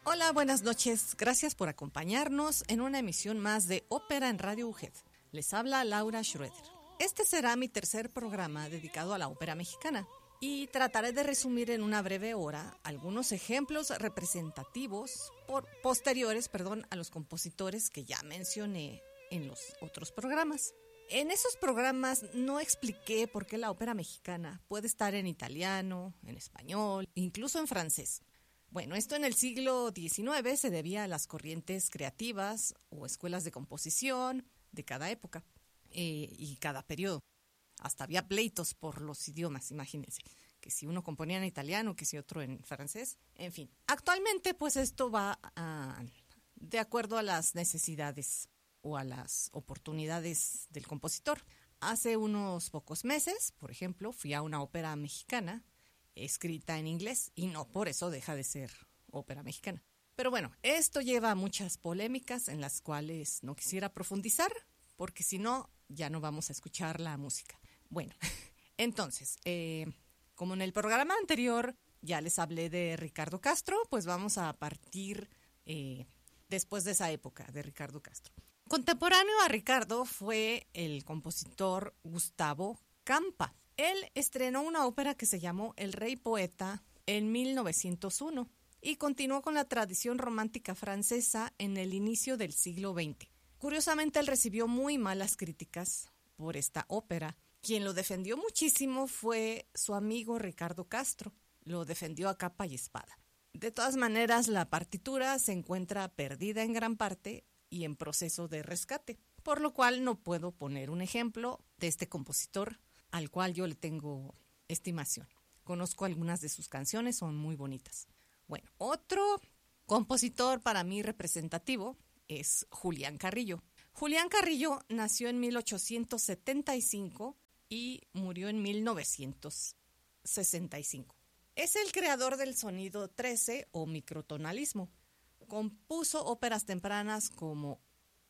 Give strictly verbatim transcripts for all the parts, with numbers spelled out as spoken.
Hola, buenas noches. Gracias por acompañarnos en una emisión más de Ópera en Radio U G E D. Les habla Laura Schroeder. Este será mi tercer programa dedicado a la ópera mexicana y trataré de resumir en una breve hora algunos ejemplos representativos por, posteriores perdón, a los compositores que ya mencioné en los otros programas. En esos programas no expliqué por qué la ópera mexicana puede estar en italiano, en español, incluso en francés. Bueno, esto en el siglo diecinueve se debía a las corrientes creativas o escuelas de composición de cada época eh, y cada periodo. Hasta había pleitos por los idiomas, imagínense, que si uno componía en italiano, que si otro en francés, en fin. Actualmente, pues esto va a, de acuerdo a las necesidades o a las oportunidades del compositor. Hace unos pocos meses, por ejemplo, fui a una ópera mexicana escrita en inglés y no por eso deja de ser ópera mexicana. Pero bueno, esto lleva a muchas polémicas en las cuales no quisiera profundizar porque si no, ya no vamos a escuchar la música. Bueno, entonces, eh, como en el programa anterior ya les hablé de Ricardo Castro, pues vamos a partir eh, después de esa época de Ricardo Castro. Contemporáneo a Ricardo fue el compositor Gustavo Campa. Él estrenó una ópera que se llamó El Rey Poeta en mil novecientos uno y continuó con la tradición romántica francesa en el inicio del siglo veinte. Curiosamente, él recibió muy malas críticas por esta ópera. Quien lo defendió muchísimo fue su amigo Ricardo Castro. Lo defendió a capa y espada. De todas maneras, la partitura se encuentra perdida en gran parte y en proceso de rescate, por lo cual no puedo poner un ejemplo de este compositor al cual yo le tengo estimación. Conozco algunas de sus canciones, son muy bonitas. Bueno, otro compositor para mí representativo es Julián Carrillo. Julián Carrillo nació en mil ochocientos setenta y cinco y murió en mil novecientos sesenta y cinco. Es el creador del sonido trece o microtonalismo. Compuso óperas tempranas como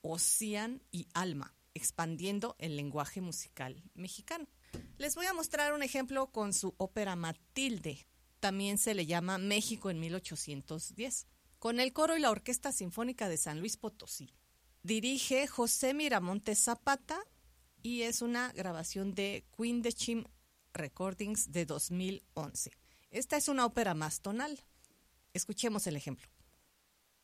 Ossian y Alma, expandiendo el lenguaje musical mexicano. Les voy a mostrar un ejemplo con su ópera Matilde. También se le llama México en mil ochocientos diez, con el coro y la Orquesta Sinfónica de San Luis Potosí. Dirige José Miramontes Zapata y es una grabación de Queen de Chim Recordings de dos mil once. Esta es una ópera más tonal. Escuchemos el ejemplo.